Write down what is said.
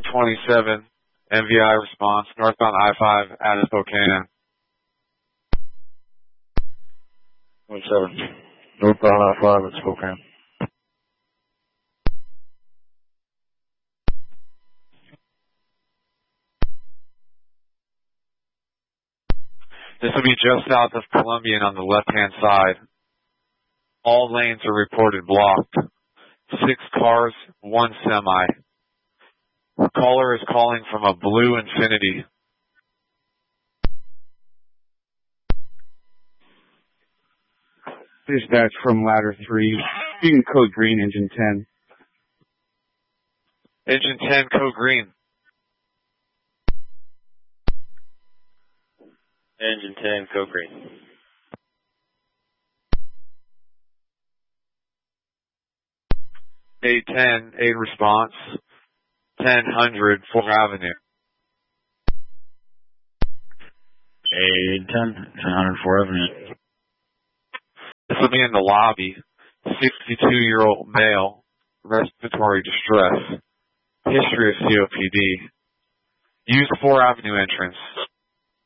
27, MVI response, northbound I-5 out of Spokane. 27, northbound I-5 at Spokane. This will be just south of Columbian on the left-hand side. All lanes are reported blocked. 6 cars, 1 semi. The caller is calling from a blue Infiniti. Dispatch from ladder 3. Speaking code green, engine 10. Engine 10, code green. Engine 10, code green. A10, 8 response. 1000 4th Avenue. A10, 1000 4th Avenue. This will be in the lobby. 62-year-old male, respiratory distress, history of COPD. Use 4th Avenue entrance.